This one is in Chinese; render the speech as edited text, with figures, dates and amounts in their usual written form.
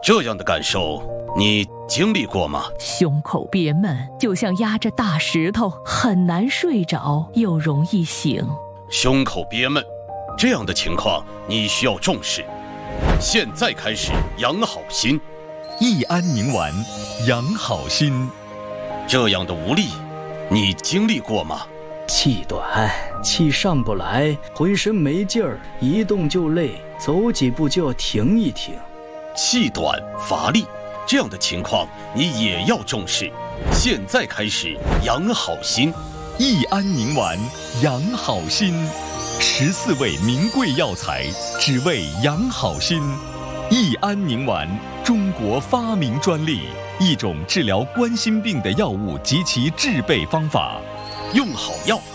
这样的感受你经历过吗？ 胸口憋闷，就像压着大石头，很难睡着，又容易醒。 胸口憋闷，这样的情况你需要重视。现在开始养好心。 益安宁丸，养好心。 这样的无力，你经历过吗？ 气短，气上不来，浑身没劲儿，一动就累，走几步就要停一停。 气短乏力，这样的情况你也要重视。现在开始养好心。 益安宁丸，养好心。14味名贵药材，只为养好心。益安宁丸，中国发明专利，一种治疗冠心病的药物及其制备方法。 用好药